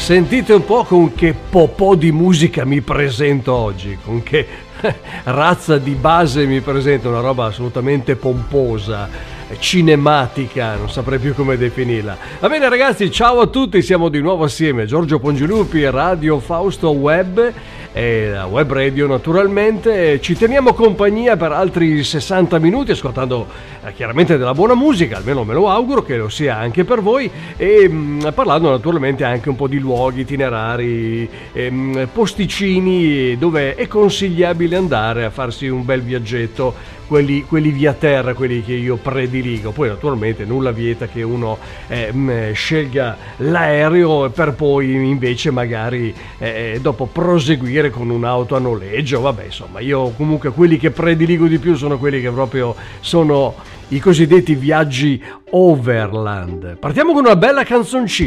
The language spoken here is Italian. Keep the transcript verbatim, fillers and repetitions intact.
Sentite un po' con che popò di musica mi presento oggi, con che razza di base mi presento, una roba assolutamente pomposa, cinematica, non saprei più come definirla. Va bene ragazzi, ciao a tutti, siamo di nuovo assieme, Giorgio Pongilupi, Radio Fausto Web e la web radio naturalmente. Ci teniamo compagnia per altri sessanta minuti ascoltando eh, chiaramente della buona musica, almeno me lo auguro che lo sia anche per voi, e mh, parlando naturalmente anche un po' di luoghi, itinerari, ehm, posticini dove è consigliabile andare a farsi un bel viaggetto, quelli, quelli via terra, quelli che io prediligo. Poi naturalmente nulla vieta che uno eh, mh, scelga l'aereo per poi invece magari eh, dopo proseguire con un'auto a noleggio. Vabbè, insomma, io comunque quelli che prediligo di più sono quelli che proprio sono i cosiddetti viaggi overland. Partiamo con una bella canzoncina.